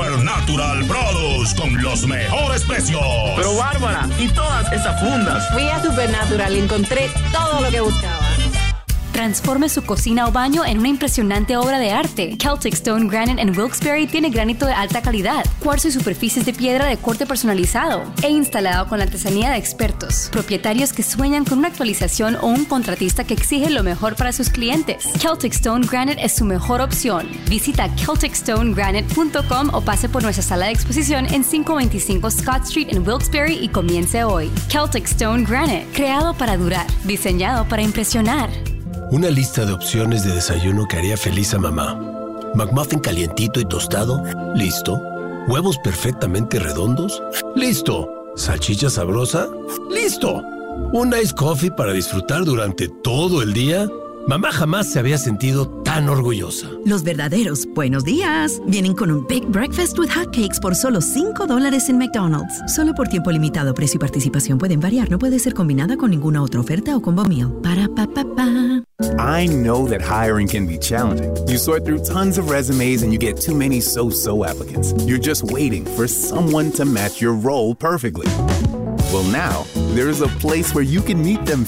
Supernatural Produce con los mejores precios. Pero Bárbara, ¿y todas esas fundas? Fui a Supernatural y encontré todo lo que buscaba. Transforme su cocina o baño en una impresionante obra de arte. Celtic Stone Granite en Wilkes-Barre tiene granito de alta calidad, cuarzo y superficies de piedra de corte personalizado e instalado con la artesanía de expertos. Propietarios que sueñan con una actualización o un contratista que exige lo mejor para sus clientes. Celtic Stone Granite es su mejor opción. Visita CelticStoneGranite.com o pase por nuestra sala de exposición en 525 Scott Street en Wilkes-Barre y comience hoy. Celtic Stone Granite, creado para durar, diseñado para impresionar. Una lista de opciones de desayuno que haría feliz a mamá. McMuffin calientito y tostado, listo. Huevos perfectamente redondos, listo. Salchicha sabrosa, listo. Un iced coffee para disfrutar durante todo el día. Mamá jamás se había sentido tan orgullosa. Los verdaderos buenos días vienen con un Big Breakfast with Hotcakes por solo $5 en McDonald's. Solo por tiempo limitado. Precio y participación pueden variar. No puede ser combinada con ninguna otra oferta o combo meal. Para pa pa pa. I know that hiring can be challenging. You sort through tons of resumes and you get too many so-so applicants. You're just waiting for someone to match your role perfectly. Well, now, there is a place where you can meet them